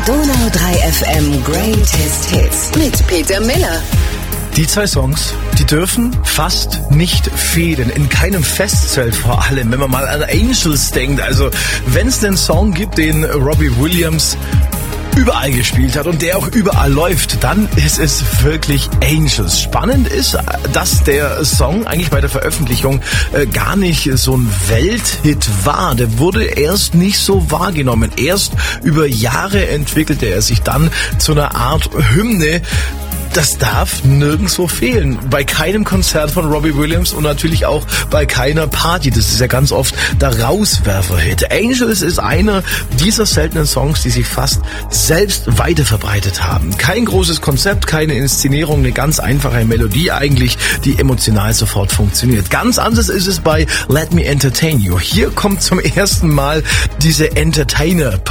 Donau 3 FM Greatest Hits mit Peter Miller. Die zwei Songs, die dürfen fast nicht fehlen, in keinem Festzelt vor allem, wenn man mal an Angels denkt. Also wenn es einen Song gibt, den Robbie Williams überall gespielt hat und der auch überall läuft, dann ist es wirklich Angels. Spannend ist, dass der Song eigentlich bei der Veröffentlichung gar nicht so ein Welthit war. Der wurde erst nicht so wahrgenommen. Erst über Jahre entwickelte er sich dann zu einer Art Hymne. Das darf nirgendwo fehlen. Bei keinem Konzert von Robbie Williams und natürlich auch bei keiner Party. Das ist ja ganz oft der Rauswerfer-Hit. Angels ist einer dieser seltenen Songs, die sich fast selbst weiterverbreitet haben. Kein großes Konzept, keine Inszenierung, eine ganz einfache Melodie eigentlich, die emotional sofort funktioniert. Ganz anders ist es bei Let Me Entertain You. Hier kommt zum ersten Mal diese Entertainer